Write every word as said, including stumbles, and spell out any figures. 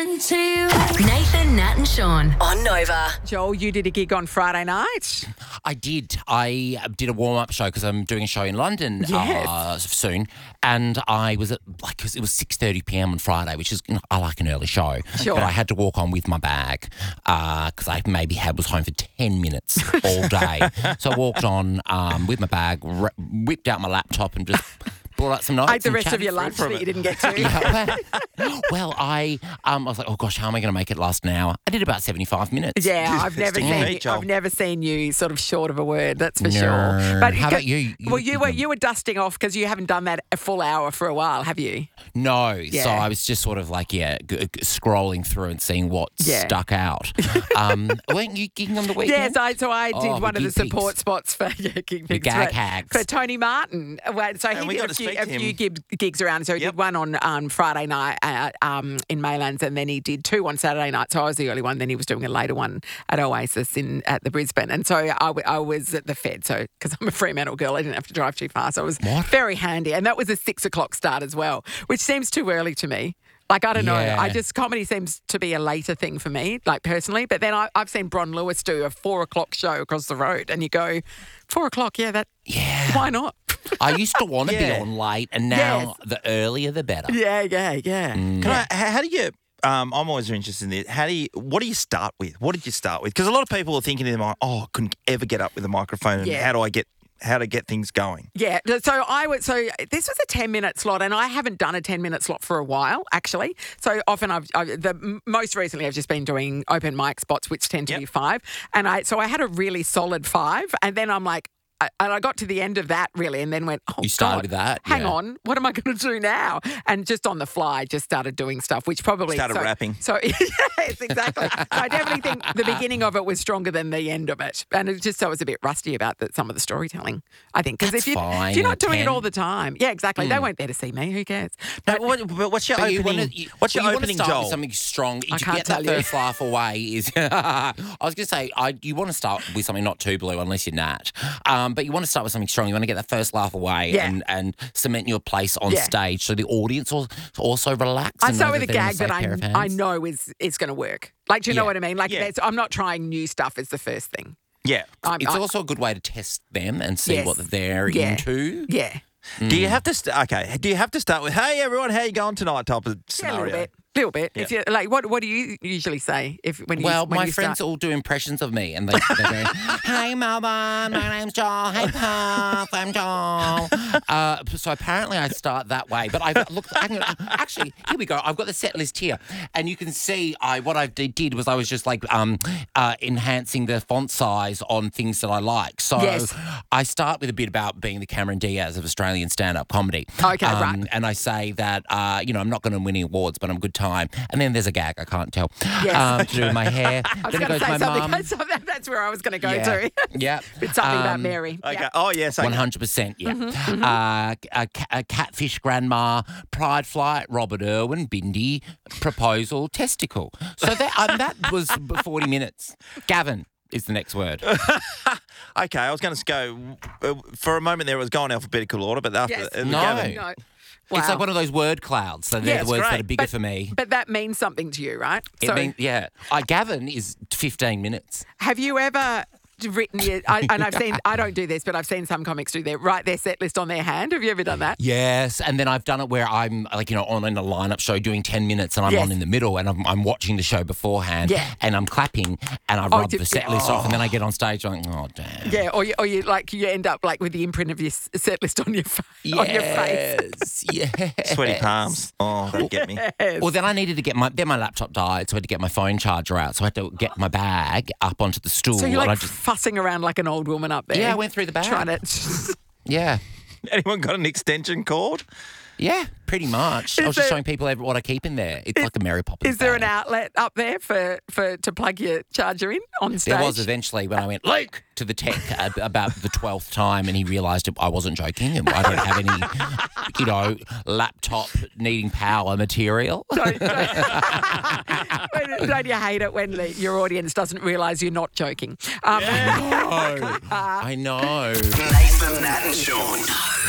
listen to you. Nathan, Nat and Sean on Nova. Joel, you did a gig on Friday night. I did. I did a warm-up show because I'm doing a show in London Yes. uh, soon, and I was at like 'cause it was six thirty p.m. on Friday, which is you know, I like an early show, Sure. but I had to walk on with my bag because I maybe had was home for ten minutes all day. So I walked on um, with my bag, r- whipped out my laptop, and just brought out some notes. Ate the and rest of chatted your through lunch from that it. you didn't get to. Yeah, well, well, I um, I was like, oh gosh, how am I going to make it last an hour? I did about seventy-five minutes. Yeah, I've never Sticking seen with you, me, Joel. I've never seen you sort of short of a word. That's for No. sure. But How about you? You- Well, you you were done- you were dusting off because you haven't done that a full hour for a while, have you? No, so Yeah. I was just sort of like, yeah, g- g- scrolling through and seeing what Yeah. stuck out. Um, weren't you gigging on the weekend? Yes, I, so I did Oh, one the of the gig support pigs. spots for yeah, gig The pigs, gag for, hags. for Tony Martin. Well, So And he we did got a to few, speak a to him. few gig, gigs around. So he Yep. did one on um, Friday night at, um, in Maylands, and then he did two on Saturday night. So I was the early one. Then he was doing a later one at Oasis in at the Brisbane. And so I, w- I was at the Fed. So because I'm a Fremantle girl, I didn't have to drive too far. So it was What? very handy. And that was a six o'clock start as well, which seems too early to me. Like, I don't know. Yeah. I just, comedy seems to be a later thing for me, like personally. But then I, I've seen Bron Lewis do a four o'clock show across the road, and you go, four o'clock, yeah, that, Yeah. why not? I used to want to Yeah. be on late, and now Yes. the earlier the better. yeah, yeah, yeah. Can I, how, how do you? Um, I'm always interested in this. How do you? What do you start with? What did you start with? Because a lot of people are thinking in their mind, "Oh, I couldn't ever get up with a microphone. And Yeah. how do I get? How to get things going?" Yeah, so I would. So this was a ten minute slot, and I haven't done a ten minute slot for a while, actually. So often I've, I've the m- most recently I've just been doing open mic spots, which tend to Yep. be five, and I so I had a really solid five, and then I'm like. I- And I got to the end of that really, and then went, "Oh, You started God, with that? Hang Yeah. on, what am I going to do now?" And just on the fly, just started doing stuff, which probably Started so, rapping. So yes, exactly. So I definitely think the beginning of it was stronger than the end of it, and it just so I was a bit rusty about the, some of the storytelling. I think because That's if, you, fine, if you're a not doing it ten. all the time, yeah, exactly. They weren't there to see me. Who cares? But, what, but what's your But you opening? wanna- you- what's well, your you opening, wanna start Joel? with something strong. I to can't get that tell you. first laugh away is. I was going to say, I, you want to start with something not too blue unless you're Nat. Um, but you want to start with something strong. You want to get that first laugh away Yeah. and, and cement your place on Yeah. stage so the audience will also relax. I and start know with a they're in gag that safe pair I of I hands. know is is going to work. Like, do you know Yeah. what I mean? Like, Yeah. there's- I'm not trying new stuff. Is the first thing. yeah. I'm, It's I- also a good way to test them and see Yes. what they're Yeah. into. yeah. Do you have to? St- okay. Do you have to start with, "Hey everyone, how you going tonight?" type of Yeah, a scenario? little bit, little bit. If you like, what what do you usually say if when you Well, when my you friends start? all do impressions of me, and they, they go, "Hey, Melbourne, my name's Joel. Hey, Puff, I'm Joel." Uh, so apparently, I start that way. But I've look, hang on, actually, here we go. I've got the set list here, and you can see I what I did, did was I was just like um, uh, enhancing the font size on things that I like. So Yes. I start with a bit about being the Cameron Diaz of Australian stand-up comedy. Okay, um, right. And I say that uh, you know I'm not going to win any awards, but I'm a good time. And then there's a gag I can't tell. Yes. Um, to do with my hair. I was then it going goes to to say my something. mum. so that- That's where I was going to go Yeah. to. Yeah. It's something about Um, Mary. Okay. Yeah. Oh yes. Okay. One hundred percent, yeah. Mm-hmm, Uh, a, ca- a catfish grandma, pride flight, Robert Irwin, Bindi, proposal, testicle. So that um, that was forty minutes. Gavin is the next word. Okay. I was going to go uh, for a moment there. It was going alphabetical order, but after Yes. uh, No. Gavin- No. It's Wow. like one of those word clouds. So they're Yes, the words great. that are bigger But- for me. But that means something to you, right? It so mean, yeah. I Gavin is fifteen minutes. have you ever written your, I, and I've seen, I don't do this, but I've seen some comics do their, write their set list on their hand. Have you ever done that? Yes, and then I've done it where I'm like, you know, on in a lineup show doing ten minutes and I'm Yes. on in the middle and I'm, I'm watching the show beforehand Yeah. and I'm clapping and I Oh, rub did- the set list off and then I get on stage like, oh, damn. Yeah, or you, or you like you end up like with the imprint of your s- set list on your fa- on your face. Yes, yes. Sweaty palms. Oh, that'd get me. Yes. Well, then I needed to get my, then my laptop died, so I had to get my phone charger out. So I had to get my bag up onto the stool. So you're and like I just, fussing around like an old woman up there. Yeah, I went through the bag. Trying to. yeah. Anyone got an extension cord? Yeah, pretty much. I Is was just there- showing people every- what I keep in there. It's like a Mary Poppins Is there an bag. outlet up there for, for to plug your charger in on stage? There was eventually when I went, Luke, to the tech uh, about the twelfth time and he realised I wasn't joking and I don't have any, you know, laptop needing power material. Don't, don't, When- don't you hate it when the, your audience doesn't realise you're not joking? Um, I know. Nathan, Nat and Sean.